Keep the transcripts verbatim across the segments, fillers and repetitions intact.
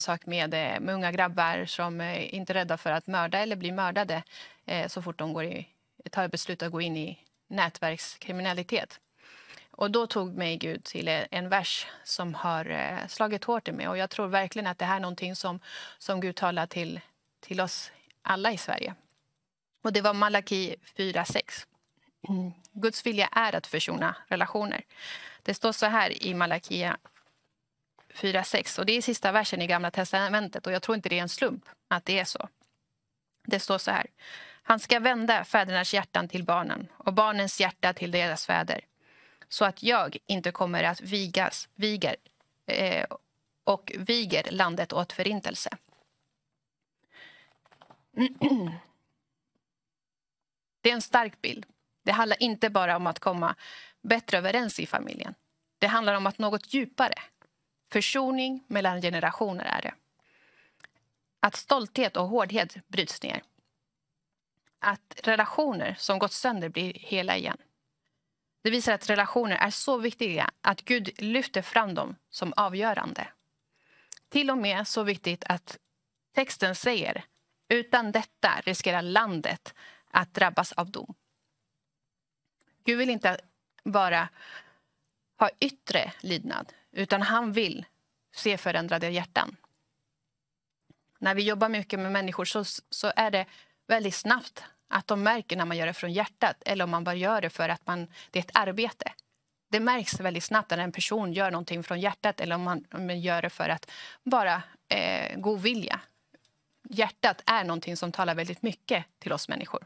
sak med, med unga grabbar som är inte är rädda för att mörda eller bli mördade eh, så fort de går i, tar beslut att gå in i nätverkskriminalitet. Och då tog mig Gud till en vers som har eh, slagit hårt i mig. Och jag tror verkligen att det här är någonting som, som Gud talar till, till oss alla i Sverige. Och det var Malaki fyra sex. Mm. Guds vilja är att försona relationer. Det står så här i Malaki fyra sex. Och det är sista versen i Gamla testamentet. Och jag tror inte det är en slump att det är så. Det står så här. Han ska vända fädernas hjärtan till barnen och barnens hjärta till deras fäder. Så att jag inte kommer att vigas, viger, eh, och viger landet åt förintelse. Det är en stark bild. Det handlar inte bara om att komma bättre överens i familjen. Det handlar om att något djupare. Försoning mellan generationer är det. Att stolthet och hårdhet bryts ner. Att relationer som gått sönder blir hela igen. Det visar att relationer är så viktiga att Gud lyfter fram dem som avgörande. Till och med så viktigt att texten säger utan detta riskerar landet att drabbas av dom. Gud vill inte bara ha yttre lydnad utan han vill se förändrade hjärtan. När vi jobbar mycket med människor så, så är det väldigt snabbt att de märker när man gör det från hjärtat eller om man bara gör det för att man, det är ett arbete. Det märks väldigt snabbt när en person gör någonting från hjärtat eller om man, om man gör det för att bara eh, god vilja. Hjärtat är någonting som talar väldigt mycket till oss människor.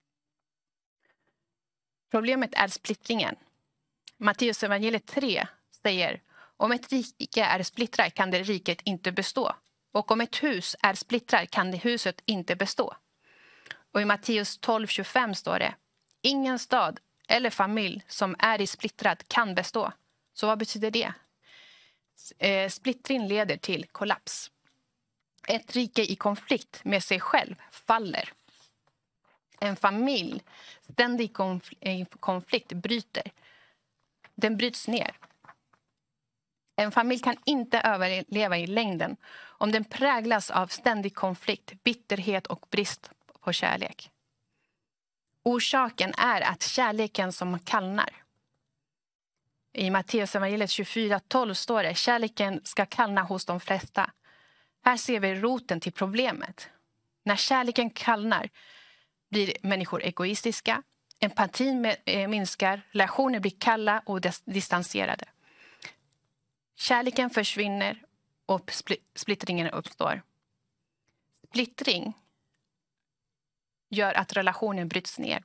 Problemet är splittringen. Matteus evangeliet tre säger om ett rike är splittrat kan det riket inte bestå. Och om ett hus är splittrat kan det huset inte bestå. Och i Matteus tolv tjugofem står det ingen stad eller familj som är i splittrad kan bestå. Så vad betyder det? Eh, splittring leder till kollaps. Ett rike i konflikt med sig själv faller. En familj ständig konflikt bryter. Den bryts ner. En familj kan inte överleva i längden om den präglas av ständig konflikt, bitterhet och brist på kärlek. Orsaken är att kärleken som kallnar. I Matteus evangeliet tjugofyra tolv står det kärleken ska kallna hos de flesta. Här ser vi roten till problemet. När kärleken kallnar blir människor egoistiska, empatin minskar, relationer blir kalla och distanserade. Kärleken försvinner och splittringen uppstår. Splittring gör att relationen bryts ner.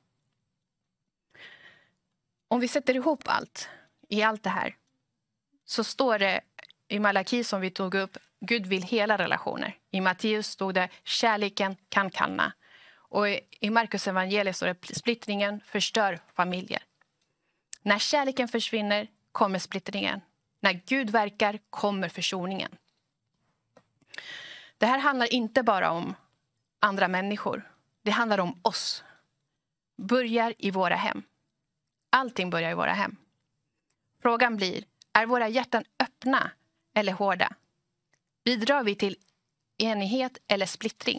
Om vi sätter ihop allt i allt det här så står det i Malaki som vi tog upp Gud vill hela relationer. I Matteus stod det kärleken kan kallna. Och i Markus evangeliet står det splittringen förstör familjer. När kärleken försvinner kommer splittringen. När Gud verkar kommer försoningen. Det här handlar inte bara om andra människor. Det handlar om oss. Börjar i våra hem. Allting börjar i våra hem. Frågan blir, är våra hjärtan öppna eller hårda? Bidrar vi till enighet eller splittring?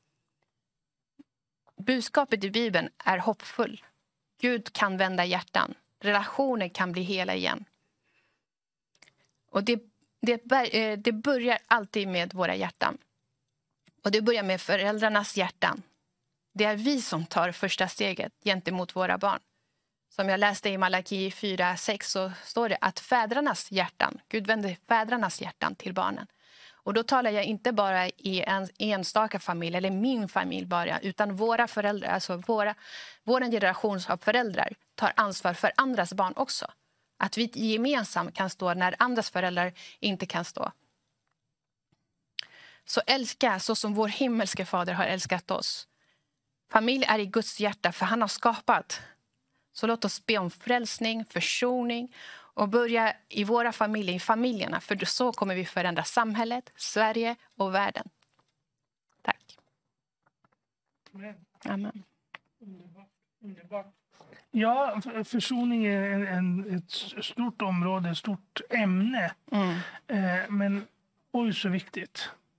Budskapet i Bibeln är hoppfull. Gud kan vända hjärtan. Relationer kan bli hela igen. Och det, det, det börjar alltid med våra hjärtan. Och det börjar med föräldrarnas hjärtan. Det är vi som tar första steget gentemot våra barn. Som jag läste i Malaki fyra sex så står det att fädernas hjärtan, Gud vänder fädernas hjärtan till barnen. Och då talar jag inte bara i en enstaka familj eller min familj bara, utan våra föräldrar, alltså våra, vår generation av föräldrar tar ansvar för andras barn också. Att vi gemensamt kan stå när andras föräldrar inte kan stå. Så älska så som vår himmelske fader har älskat oss. Familj är i Guds hjärta för han har skapat. Så låt oss be om frälsning, försoning och börja i våra familjer, i familjerna. För så kommer vi förändra samhället, Sverige och världen. Tack. Amen. Underbart. Underbart. Ja, försoning är en, en, ett stort område, ett stort ämne. Mm. Eh, men oj så viktigt.